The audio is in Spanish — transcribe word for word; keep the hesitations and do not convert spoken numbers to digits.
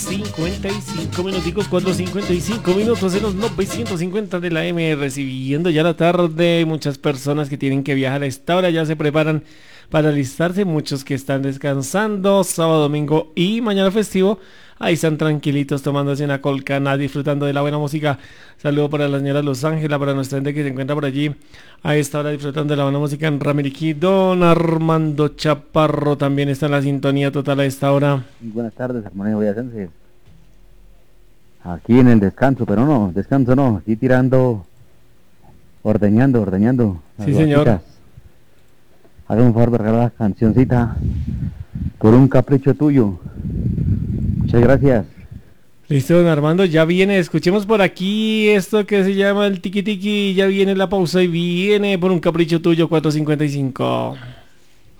cincuenta y cinco minuticos, cuatro cincuenta y cinco minutos en los novecientos cincuenta de la M, recibiendo ya la tarde. Muchas personas que tienen que viajar a esta hora ya se preparan para alistarse, muchos que están descansando, sábado, domingo y mañana festivo. Ahí están tranquilitos tomándose una colcana, disfrutando de la buena música. Saludo para la señora Los Ángeles, para nuestra gente que se encuentra por allí a esta hora disfrutando de la buena música en Ramiriquí. Don Armando Chaparro también está en la sintonía total a esta hora. Buenas tardes, Armonía Boyacense. Aquí en el descanso, pero no, descanso no, aquí tirando, ordeñando, ordeñando. Sí, señor. Haga un favor de regalar la cancioncita por un capricho tuyo. Muchas gracias. Listo, don Armando, ya viene, escuchemos por aquí esto que se llama el tiki tiki, ya viene la pausa y viene por un capricho tuyo cuatro cincuenta y cinco.